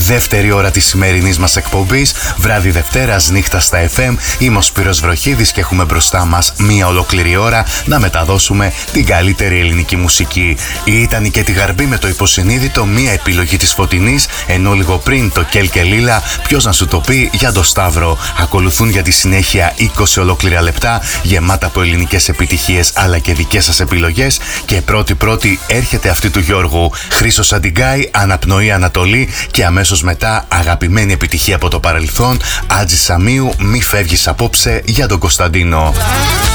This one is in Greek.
δεύτερη ώρα της σημερινής μας εκπομπής, βράδυ Δευτέρας, νύχτα στα FM. Είμαι ο Σπύρος Βροχίδης και έχουμε μπροστά μας μία ολόκληρη ώρα να μεταδώσουμε την καλύτερη ελληνική μουσική. Ήταν η Κέτι Γαρμπή με το Υποσυνείδητο, μία επιλογή της Φωτεινής, ενώ λίγο πριν το Κέλ και Λίλα, ποιος να σου το πει, για το Σταύρο. Ακολουθούν για τη συνέχεια 20 ολόκληρα λεπτά γεμάτα από ελληνικές επιτυχίες αλλά και δικές σας επιλογές, και πρώτη έρχεται αυτή του Γιώργου. Χρήστος Αντιγκάη, Αναπνοή Ανατολή, και αμέσως μετά αγαπημένη επιτυχία από το παρελθόν, Άτζη Σαμίου, Μη φεύγεις απόψε, για τον Κωνσταντίνο.